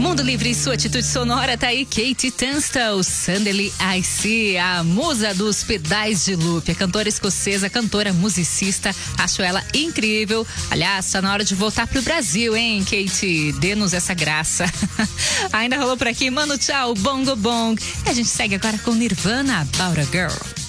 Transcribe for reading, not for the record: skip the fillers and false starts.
Mundo Livre e sua atitude sonora, tá aí Katie Tunstall, Sandeli IC, a musa dos pedais de loop, a cantora escocesa, cantora, musicista, acho ela incrível. Aliás, tá na hora de voltar pro Brasil, hein, Katie? Dê-nos essa graça. Ainda rolou por aqui, Mano Tchau, Bongo Bong. E a gente segue agora com Nirvana, About a Girl.